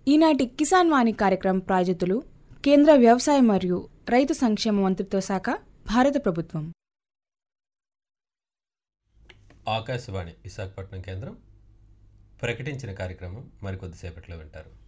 ఈనాటి కిసాన్ వాణి కార్యక్రమం ప్రాయోజితులు కేంద్ర వ్యవసాయ మరియు రైతు సంక్షేమ మంత్రిత్వ శాఖ, భారత ప్రభుత్వం. ఆకాశవాణి విశాఖపట్నం కేంద్రం ప్రకటించిన కార్యక్రమం మరికొద్దిసేపట్లో వింటారు.